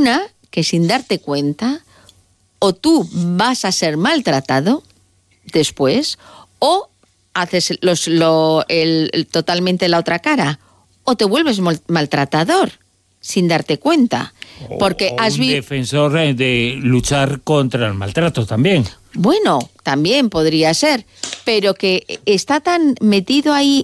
Una, que sin darte cuenta, o tú vas a ser maltratado después, o haces totalmente la otra cara, o te vuelves maltratador sin darte cuenta. Porque has un defensor de luchar contra el maltrato también. Bueno, también podría ser, pero que está tan metido ahí